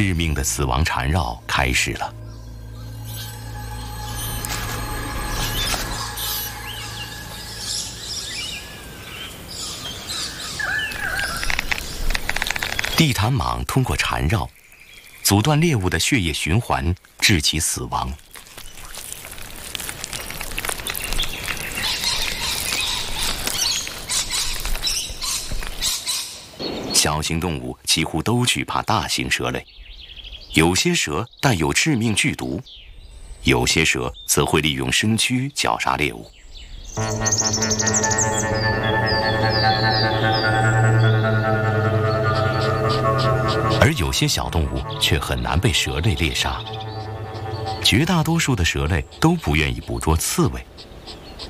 致命的死亡缠绕开始了。地毯蟒通过缠绕，阻断猎物的血液循环，致其死亡。小型动物几乎都惧怕大型蛇类，有些蛇带有致命剧毒，有些蛇则会利用身躯绞杀猎物。而有些小动物却很难被蛇类猎杀，绝大多数的蛇类都不愿意捕捉刺猬，